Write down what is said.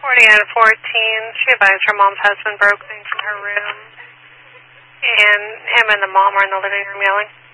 out of 14. She advised her mom's husband broke things in her room, and him and the mom are in the living room yelling.